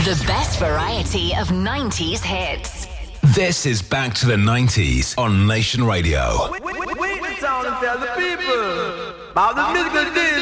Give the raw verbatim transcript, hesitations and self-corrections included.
The best variety of nineties hits. This is Back to the nineties on Nation Radio. Wait, wait, wait, wait, sound and tell the people about the musical